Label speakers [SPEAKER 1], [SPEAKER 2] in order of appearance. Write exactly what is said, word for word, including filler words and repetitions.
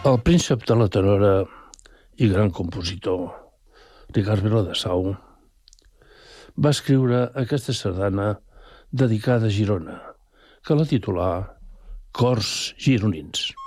[SPEAKER 1] El príncep de la tenora i gran compositor Ricard Viladasau va escriure aquesta sardana dedicada a Girona, que la titulà Cors gironins.